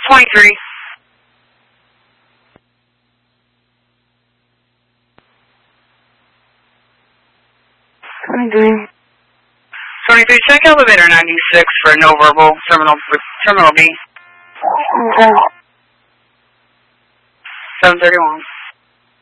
23. 23, check elevator 96 for no verbal, terminal B. Okay. 731.